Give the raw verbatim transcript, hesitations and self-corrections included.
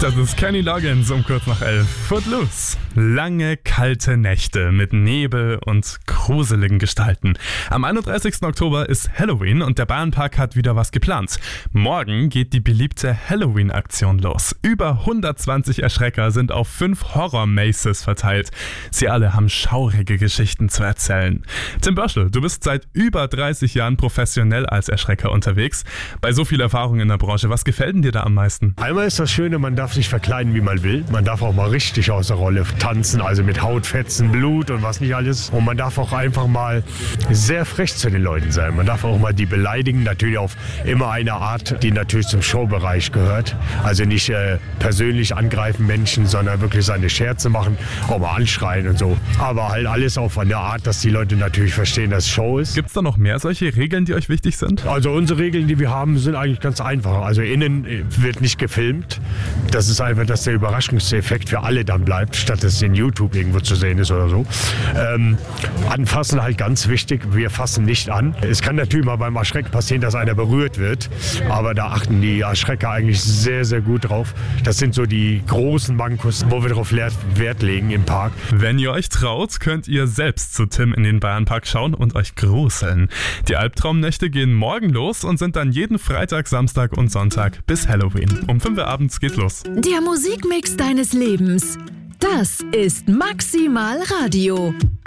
Das ist Kenny Loggins um kurz nach elf. Footloose. Lange, kalte Nächte mit Nebel und gruseligen Gestalten. Am einunddreißigsten Oktober ist Halloween und der Bayernpark hat wieder was geplant. Morgen geht die beliebte Halloween-Aktion los. Über hundertzwanzig Erschrecker sind auf fünf Horror-Maces verteilt. Sie alle haben schaurige Geschichten zu erzählen. Tim Böschel, du bist seit über dreißig Jahren professionell als Erschrecker unterwegs. Bei so viel Erfahrung in der Branche, was gefällt denn dir da am meisten? Einmal ist das Schöne, man darf sich verkleiden, wie man will. Man darf auch mal richtig aus der Rolle tanzen, also mit Hautfetzen, Blut und was nicht alles. Und man darf auch einfach mal sehr frech zu den Leuten sein. Man darf auch mal die beleidigen, natürlich auf immer eine Art, die natürlich zum Showbereich gehört. Also nicht äh, persönlich angreifen Menschen, sondern wirklich seine Scherze machen, auch mal anschreien und so. Aber halt alles auf eine Art, dass die Leute natürlich verstehen, dass es Show ist. Gibt es da noch mehr solche Regeln, die euch wichtig sind? Also unsere Regeln, die wir haben, sind eigentlich ganz einfach. Also innen wird nicht gefilmt. Das ist einfach, dass der Überraschungseffekt für alle dann bleibt, statt dass es in YouTube irgendwo zu sehen ist oder so. Ähm, anfassen halt ganz wichtig. Wir fassen nicht an. Es kann natürlich mal beim Erschrecken passieren, dass einer berührt wird. Aber da achten die Erschrecker eigentlich sehr, sehr gut drauf. Das sind so die großen Mankos, wo wir darauf Wert legen im Park. Wenn ihr euch traut, könnt ihr selbst zu Tim in den Bayernpark schauen und euch gruseln. Die Albtraumnächte gehen morgen los und sind dann jeden Freitag, Samstag und Sonntag bis Halloween. Um fünf Uhr abends geht los. Der Musikmix deines Lebens. Das ist Maximal Radio.